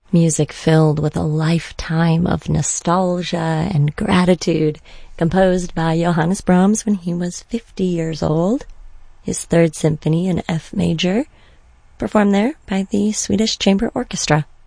Music filled with a lifetime of nostalgia and gratitude, composed by Johannes Brahms when he was 50 years old. His Third Symphony in F major, performed there by the Swedish Chamber Orchestra.